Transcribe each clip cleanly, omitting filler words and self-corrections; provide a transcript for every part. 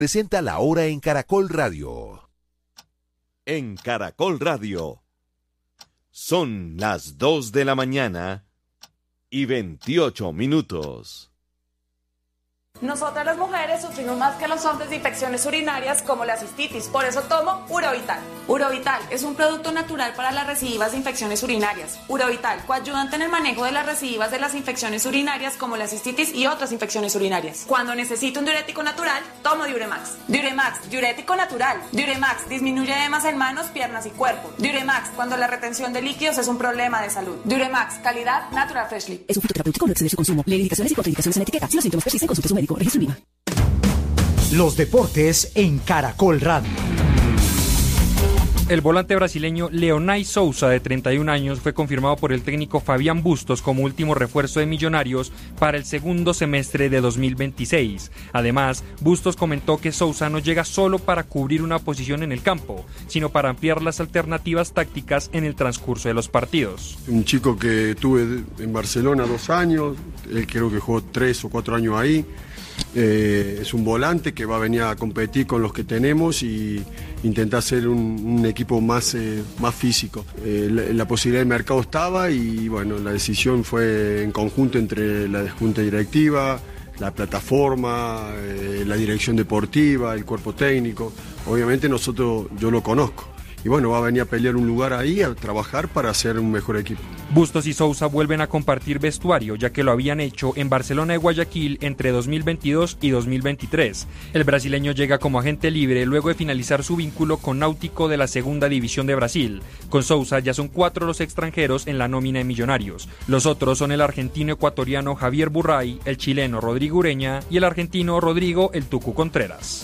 Presenta La Hora en Caracol Radio. En Caracol Radio son las 2 de la mañana y 28 minutos. Nosotras las mujeres sufrimos más que los hombres de infecciones urinarias como la cistitis, por eso tomo Urovital. Urovital es un producto natural para las recidivas de infecciones urinarias. Urovital, coayudante en el manejo de las recidivas de las infecciones urinarias como la cistitis y otras infecciones urinarias. Cuando necesito un diurético natural, tomo Diuremax. Diuremax, diurético natural. Diuremax disminuye edemas en manos, piernas y cuerpo. Diuremax, cuando la retención de líquidos es un problema de salud. Diuremax, calidad Natural Freshly. Es un fitoterapéutico, no excede su consumo. Lee indicaciones y contraindicaciones en etiqueta. Si los síntomas persisten, consulte a su médico. Registro IVA. Los deportes en Caracol Radio. El volante brasileño Leonay Sousa, de 31 años, fue confirmado por el técnico Fabián Bustos como último refuerzo de Millonarios para el segundo semestre de 2026. Además, Bustos comentó que Sousa no llega solo para cubrir una posición en el campo, sino para ampliar las alternativas tácticas en el transcurso de los partidos. Un chico que tuve en Barcelona 2 años, él creo que jugó 3 o 4 años ahí. Es un volante que va a venir a competir con los que tenemos y intentar hacer un equipo más físico. La posibilidad de mercado estaba y bueno, la decisión fue en conjunto entre la junta directiva, la plataforma, la dirección deportiva, el cuerpo técnico. Obviamente yo lo conozco. Y bueno, va a venir a pelear un lugar ahí, a trabajar para hacer un mejor equipo. Bustos y Sousa vuelven a compartir vestuario, ya que lo habían hecho en Barcelona y Guayaquil entre 2022 y 2023. El brasileño llega como agente libre luego de finalizar su vínculo con Náutico de la Segunda División de Brasil. Con Sousa ya son 4 los extranjeros en la nómina de Millonarios. Los otros son el argentino-ecuatoriano Javier Burray, el chileno Rodrigo Ureña y el argentino Rodrigo El Tucu Contreras.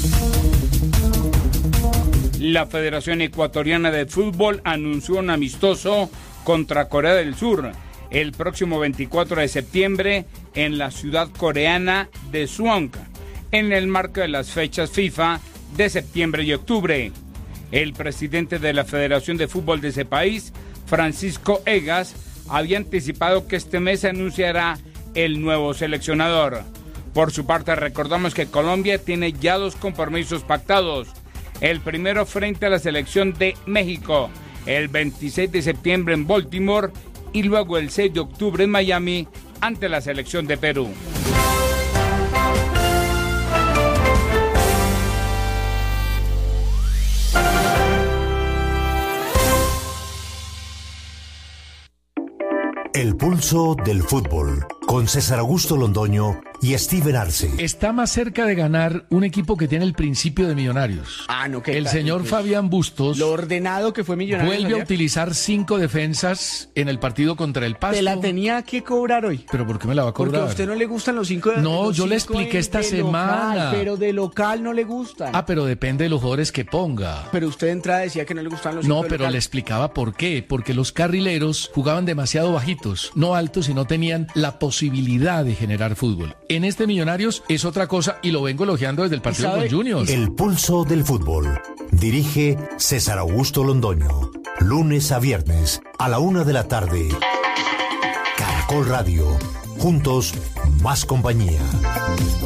La Federación Ecuatoriana de Fútbol anunció un amistoso contra Corea del Sur el próximo 24 de septiembre en la ciudad coreana de Suwon, en el marco de las fechas FIFA de septiembre y octubre. El presidente de la Federación de Fútbol de ese país, Francisco Egas, había anticipado que este mes se anunciará el nuevo seleccionador. Por su parte, recordamos que Colombia tiene ya 2 compromisos pactados. El primero frente a la selección de México, el 26 de septiembre en Baltimore y luego el 6 de octubre en Miami ante la selección de Perú. El pulso del fútbol, con César Augusto Londoño y Steven Arce. Está más cerca de ganar un equipo que tiene el principio de Millonarios. El señor Fabián Bustos, lo ordenado que fue Millonarios, vuelve a utilizar 5 defensas en el partido contra el Pasto. Te la tenía que cobrar hoy. ¿Pero por qué me la va a cobrar? Porque a usted no le gustan los 5 No, yo le expliqué esta semana. Local, pero de local no le gustan. Pero depende de los jugadores que ponga. Pero usted de entrada decía que no le gustaban los 5 No, pero le explicaba por qué. Porque los carrileros jugaban demasiado bajitos, no altos, y no tenían la posibilidad de generar fútbol. En este Millonarios es otra cosa y lo vengo elogiando desde el partido con Junior. El pulso del fútbol. Dirige César Augusto Londoño. Lunes a viernes a la 1 de la tarde. Caracol Radio. Juntos, más compañía.